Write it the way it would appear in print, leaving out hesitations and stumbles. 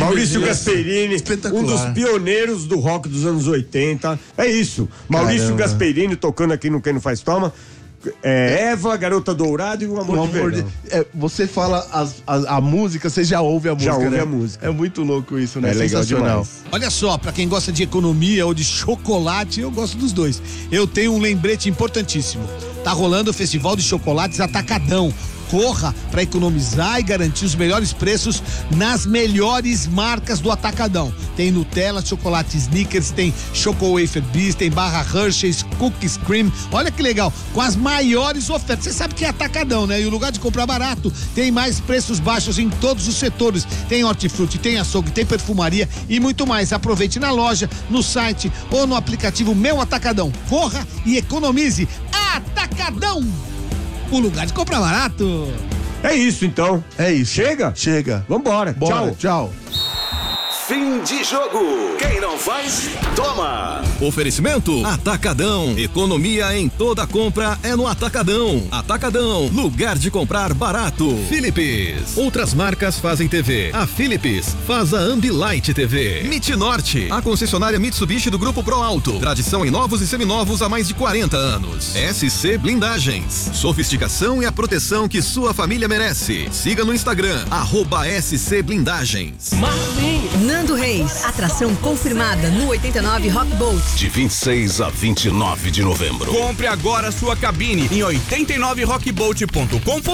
Maurício Gasperini, um dos pioneiros do rock dos anos 80. É isso. Maurício Gasperini tocando aqui no Quem Não Faz Toma. Eva, Garota Dourada e o Amor de Verão. Você fala a música, você já ouve a música. Já ouve, né? a música. É muito louco isso, né? É sensacional. Olha só, pra quem gosta de economia ou de chocolate, eu gosto dos dois. Eu tenho um lembrete importantíssimo. Tá rolando o Festival de Chocolates Atacadão. Corra para economizar e garantir os melhores preços nas melhores marcas do Atacadão. Tem Nutella, chocolate Snickers, tem Choco Wafer Bis, tem barra Hershey's, Cookies Cream. Olha que legal, com as maiores ofertas. Você sabe que é Atacadão, né? E o lugar de comprar barato tem mais preços baixos em todos os setores. Tem hortifruti, tem açougue, tem perfumaria e muito mais. Aproveite na loja, no site ou no aplicativo Meu Atacadão. Corra e economize. Atacadão! O lugar de comprar barato. É isso, então. É isso. Chega? Chega. Vambora. Bora, tchau. Fim de jogo. Quem não faz, toma. Oferecimento Atacadão. Economia em toda compra é no Atacadão. Atacadão, lugar de comprar barato. Philips. Outras marcas fazem TV. A Philips faz a Ambilight TV. MIT Norte, a concessionária Mitsubishi do Grupo Pro Alto. Tradição em novos e seminovos há mais de 40 anos. SC Blindagens. Sofisticação e a proteção que sua família merece. Siga no Instagram, @SC Blindagens. Nando Reis, atração confirmada no 89 Rock Boat. De 26 a 29 de novembro. Compre agora sua cabine em 89rockboat.com.br.